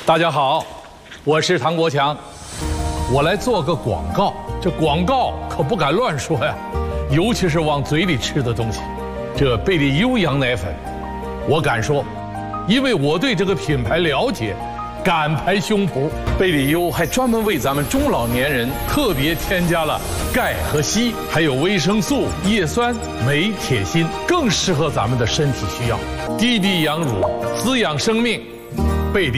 大家好，我是唐国强，我来做个广告。这广告可不敢乱说呀，尤其是往嘴里吃的东西。这贝利优羊奶粉，我敢说，因为我对这个品牌了解，敢拍胸脯。贝利优还专门为咱们中老年人特别添加了钙和硒，还有维生素、叶酸、镁、铁、锌，更适合咱们的身体需要。滴滴羊乳，滋养生命。贝利。